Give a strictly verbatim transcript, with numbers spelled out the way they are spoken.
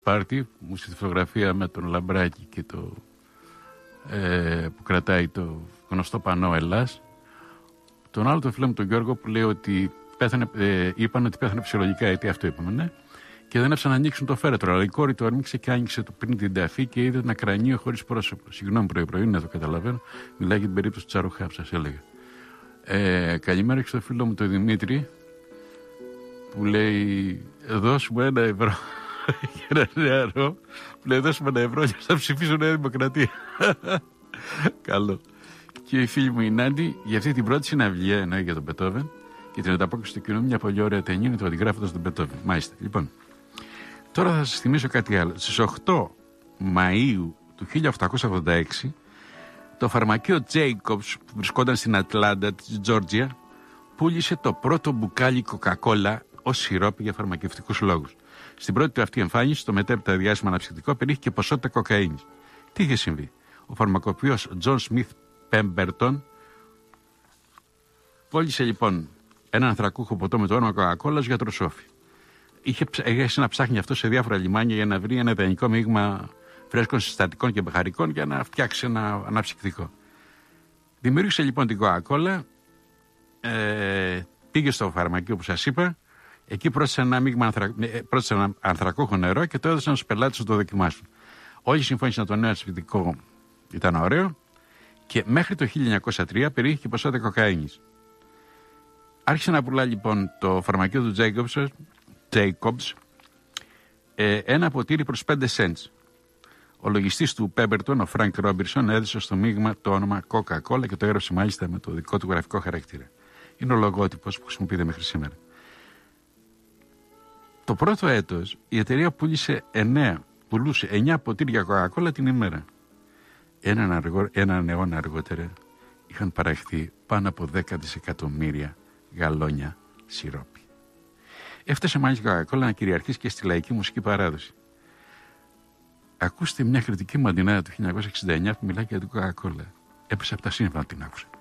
πάρτι, μου στη φωτογραφία με τον Λαμπράκη και το, ε, που κρατάει το γνωστό πανό Ελλάς. Τον άλλο το φίλο μου τον Γιώργο που λέει ότι πέθανε, ε, είπαν ότι πέθανε φυσιολογικά, γιατί αυτό είπαμε, ναι. Και δεν έφτασαν να ανοίξουν το φέρετρο. Αλλά η κόρη το όρμηξε και άνοιξε το πριν την ταφή και είδε ένα κρανίο χωρίς πρόσωπο. Συγγνώμη πρωί-πρωί, ναι, το καταλαβαίνω. Μιλάει για την περίπτωση του Τσαρουχά, σας έλεγα. Ε, καλημέρα και στο φίλο μου τον Δημήτρη που λέει: δώσ' μου ένα ευρώ για ένα νεαρό. Που λέει: δώσ' μου ένα ευρώ για να ψηφίσω Νέα Δημοκρατία. Καλό. Και η φίλη μου η Νάντι για αυτή την πρώτη συναυλία, εννοεί για τον Μπετόβεν και την ανταπόκριση του κοινού, μια πολύ ωραία ταινία είναι το αντιγράφοντας τον Μπετόβεν. Μάλιστα. Λοιπόν, τώρα θα σας θυμίσω κάτι άλλο. Στις οκτώ Μαΐου του χίλια οκτακόσια ογδόντα έξι, το φαρμακείο Jacobs που βρισκόταν στην Ατλάντα της Τζόρτζια πούλησε το πρώτο μπουκάλι κοκακόλα ως σιρόπι για φαρμακευτικούς λόγους. Στην πρώτη του αυτή εμφάνιση, το μετέπειτα διάσημα αναψυκτικό περιείχε ποσότητα κοκαίνης. Τι είχε συμβεί? Ο φαρμακοποιός John Smith Pemberton πώλησε λοιπόν ένα ανθρακούχο ποτό με το όνομα Coca-Cola για τροσόφι. Είχε να ψάχνει αυτό σε διάφορα λιμάνια για να βρει ένα ιδανικό μείγμα φρέσκων συστατικών και μπεχαρικών για να φτιάξει ένα αναψυκτικό. Δημιούργησε λοιπόν την Coca-Cola, ε, πήγε στο φαρμακείο που σας είπα, εκεί πρόσθεσε ένα μείγμα ανθρα, πρόσθεσε ένα ανθρακούχο νερό και το έδωσαν στους πελάτες να το δοκιμάσουν. Όλοι συμφώνησαν να το νέο αναψυκτικό ήταν ωραίο και μέχρι το χίλια εννιακόσια τρία περιείχε ποσότητα κοκαίνης. Άρχισε να πουλά λοιπόν το φαρμακείο του Jacobs, Jacobs ε, ένα ποτήρι προς πέντε cents. Ο λογιστής του Pemberton, ο Φρανκ Ρόμπινσον, έδωσε στο μείγμα το όνομα Coca-Cola και το έγραψε μάλιστα με το δικό του γραφικό χαρακτήρα. Είναι ο λογότυπος που χρησιμοποιείται μέχρι σήμερα. Το πρώτο έτος η εταιρεία πούλησε εννέα, πουλούσε εννέα ποτήρια Coca-Cola την ημέρα. Έναν, αργό, έναν αιώνα αργότερα είχαν παραχθεί πάνω από δέκα δισεκατομμύρια γαλόνια σιρόπι. Έφτασε μάλιστα η Coca-Cola να κυριαρχήσει και στη λαϊκή μουσική παράδοση. Ακούστε μια κριτική μαντινάδα του χίλια εννιακόσια εξήντα εννέα που μιλάει για την Coca-Cola. Έπεσε από τα σύννεφα να την άκουσα.